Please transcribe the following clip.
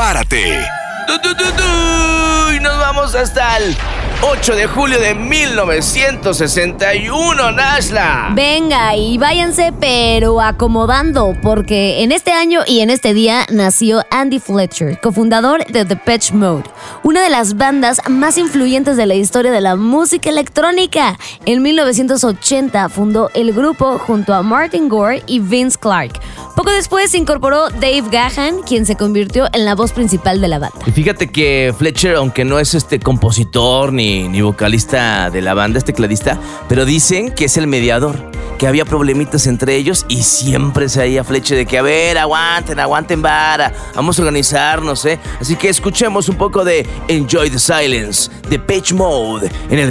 Prepárate. Y nos vamos hasta el 8 de julio de 1961, Nashla. Venga, y váyanse pero acomodando, porque en este año y en este día nació Andy Fletcher, cofundador de Depeche Mode, una de las bandas más influyentes de la historia de la música electrónica. En 1980 fundó el grupo junto a Martin Gore y Vince Clarke. Poco después se incorporó Dave Gahan, quien se convirtió en la voz principal de la banda. Y fíjate que Fletcher, aunque no es compositor ni vocalista de la banda, tecladista, pero dicen que es el mediador, que había problemitas entre ellos y siempre se oía Fletcher de que, a ver, aguanten vara, vamos a organizarnos, Así que escuchemos un poco de Enjoy the Silence, de Depeche Mode, en el